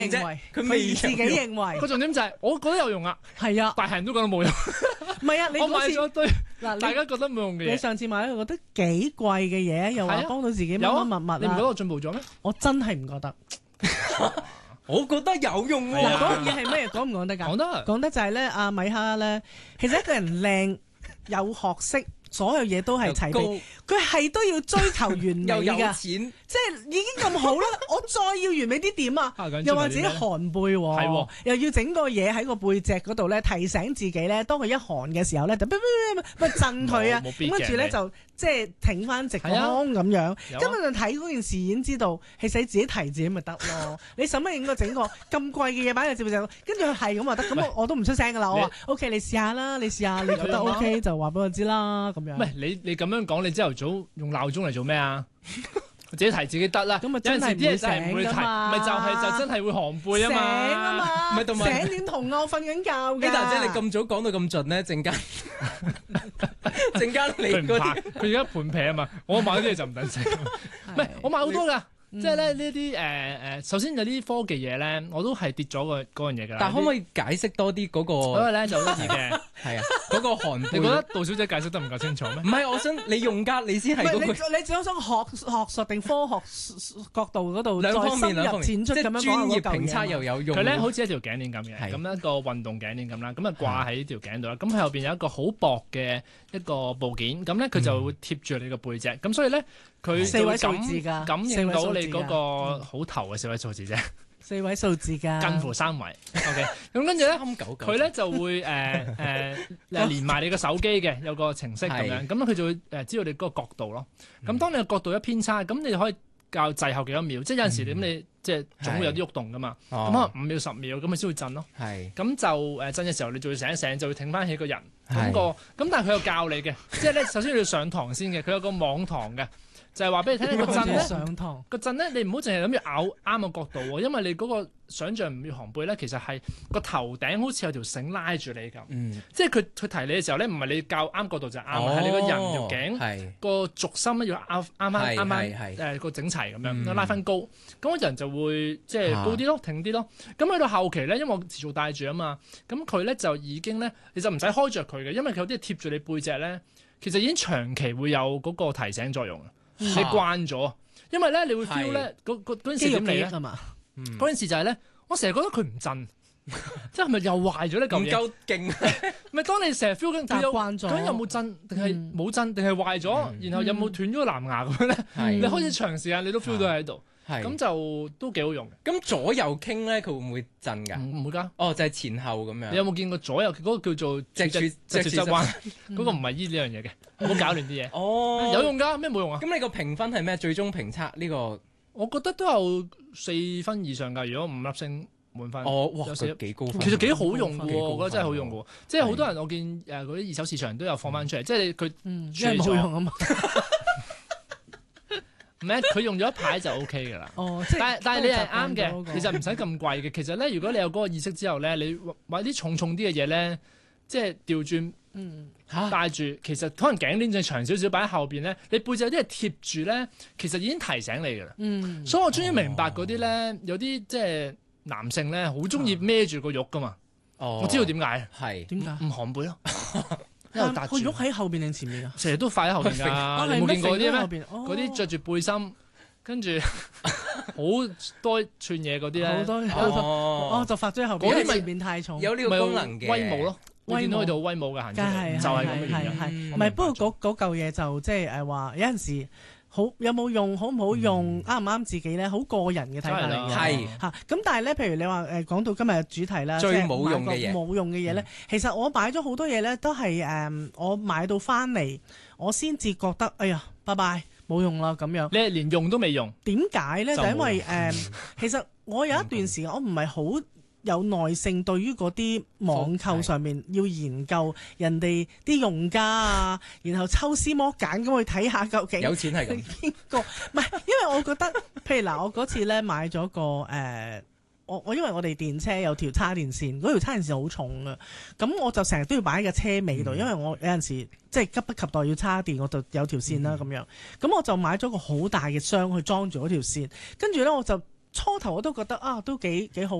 認為佢自己認為個重點就係，我覺得有用啊， 係啊， 但係人都覺得冇用。 唔係啊，你我買嗰次咗堆嗱， 大家覺得冇用嘅嘢， 你上次買咗覺得幾貴嘅嘢，又話係啊幫到自己乜有啊乜物物你唔覺得啊， 我進步咗咩？ 我真係唔覺得。 我覺得有用嗱， 喎。 嗰樣嘢係咩？講唔講得㗎？ 講得講得就係咧，阿米哈咧，其實一個人靚有學識，所有嘢都係齊備，佢係都要追求完美又有㗎。 錢， 即係已經咁好啦，我再要完美啲點啊？ 緊又或者寒背喎， 係喎又要整個嘢喺個背脊嗰度咧，提醒自己咧，當佢一寒嘅時候咧，就咪震佢啊， 冇必嘅咁跟住咧就即係挺翻直個胸咁樣。 有啊根本就睇嗰件事已經知道，係使自己提自己咪得咯。你使乜應該整個咁貴嘅嘢擺喺背脊度？跟住佢係咁就得，咁我都唔出聲噶啦。我話 OK，你試下啦，你試下，你覺得 OK 就話俾我知啦，咁樣。 唔係你咁樣講，你朝頭早用鬧鐘嚟做咩啊？自己提自己得啦。 咁啊有陣時真係啲人真係唔會提， 唔會醒㗎嘛咪就真係會寒背啊醒啊嘛。 嘛， 唔係同埋醒點同我瞓緊覺㗎。 Ada 姐你咁早講到咁盡咧，陣間你佢唔怕， 嗰啲佢而家盤劈啊嘛。我買嗰啲嘢就唔等食。唔係我買好多㗎。即係咧呢啲首先有啲科技嘢咧，我都係跌咗嗰樣嘢㗎啦。 但可唔可以解釋多啲嗰嗰個個咧就好得意嘅。 係啊嗰個寒背？ 你覺得杜小姐解釋得唔夠清楚咩？ 唔係？我想你用家你先係唔係嗰個你只想學術定科學角度嗰度兩方面再深入淺出咁樣講即係專業評測嗰嚿嘢又有用。 佢咧好似一條頸鏈咁嘅， 係咁一個運動頸鏈咁啦，咁啊掛喺條頸度啦。咁佢後邊有一個好薄嘅一個部件，咁咧佢就會貼住你個背脊。咁所以咧佢四位數就會字㗎感應到你嗰四位數字㗎個好頭嘅四位數字啫， 4位數字㗎， 近乎3位。OK，咁跟住咧。 399 佢咧就會連埋你個手機嘅，有個程式咁樣，咁佢就會知道你嗰個角度咯。咁當你個角度一偏差，咁你可以較滯後幾多秒，即係有陣時你即係總會有啲喐動噶嘛。咁可能5秒10秒咁佢先會震咯。 係咁就震嘅時候，你就會醒一醒，就會挺翻起個人。 係咁但係佢有教你嘅，即係咧首先你要上堂先嘅，佢有個網堂嘅。就係話俾你聽，個震咧上堂個震咧，你唔好淨係諗住咬啱個角度喎，因為你嗰個想像唔要寒背咧，其實係個頭頂好似有條繩拉住你咁，即係佢提你嘅時候咧，唔係你較啱角度就啱，係你個人條頸個軸心咧要啱個整齊咁樣，拉翻高，咁個人就會即係高啲咯，挺啲咯。咁去到後期咧，因為我持續戴住啊嘛，咁佢咧就已經咧，你就唔使開着佢嘅，因為佢有啲貼住你背脊咧，其實已經長期會有嗰個提醒作用。你慣咗，因為咧你會 feel 咧嗰陣時點嚟咧？嗰陣時就係咧，我成日覺得佢唔震，即係咪又壞咗呢嚿嘢？ 唔夠勁。 咪當你成日 feel 緊佢有慣咗， 究竟有冇震，定係冇震，定係壞咗？然後有冇斷咗個藍牙咁樣咧？你開始長時間你都 feel 到喺度，咁就都幾好用嘅。 咁左右傾咧，佢會唔會震㗎？ 唔會㗎。 哦，就係前後咁樣。 你有冇見過左右嗰個叫做脊柱側彎？嗰個唔係醫呢樣嘢嘅，唔好搞亂啲嘢。 哦， 有用㗎，咩冇用啊？ 咁你個評分係咩？最終評測呢個， 我覺得都有4分以上㗎。如果5粒星滿分， 哦，哇， 有4 幾高分。 其實幾好用嘅喎，我覺得真係好用嘅喎。即係好多人我見嗰啲二手市場都有放翻出嚟，即係佢因為冇用啊嘛。 唔係，佢用咗一排就 OK 㗎啦。 哦，即係但係你係啱嘅，其實唔使咁貴嘅。其實咧，如果你有嗰個意識之後咧，你買啲重啲嘅嘢咧，即係調轉戴住，其實可能頸鏈就長少少擺喺後邊咧，你背脊有啲係貼住咧，其實已經提醒你㗎啦。所以我終於明白嗰啲咧，有啲即係男性咧，好中意孭住個玉㗎嘛。我知道點解， 係點解？ 唔寒背咯。 個玉喺後邊定前面啊？ 成日都快喺後邊㗎，你冇見過啲咩？ 嗰嗰啲着住背心，跟住好多串嘢嗰啲咧， 好多就發咗喺後邊。 嗰啲咪前面太重， 有呢個功能嘅威武咯。你見到佢哋好威武嘅行出嚟，就係咁嘅原因。 唔係，不過嗰嚿嘢就即係話有陣時。好有冇用，好唔好用，啱唔啱自己咧？好個人嘅睇法嚟嘅， 係嚇。咁但係咧，譬如你話講到今日嘅主題啦， 最冇用嘅嘢， 冇用嘅嘢咧，其實我買咗好多嘢咧，都係我買到翻嚟，我先至覺得，哎呀，拜拜，冇用啦咁樣。 你係連用都未用？ 點解咧？就因為其實我有一段時間，我唔係好有耐性對於嗰啲網購上面要研究人哋啲用家啊，然後抽絲剝繭咁去睇下究竟有錢係咁邊個？唔係，因為我覺得，譬如嗱，我嗰次咧買咗個我因為我哋電車有條叉電線，嗰條叉電線好重啊，咁我就成日都要擺喺個車尾度，因為我有陣時即係急不及待要叉電，我就有條線啦咁樣，咁我就買咗個好大嘅箱去裝住嗰條線，跟住咧我就初頭我都覺得啊，都幾好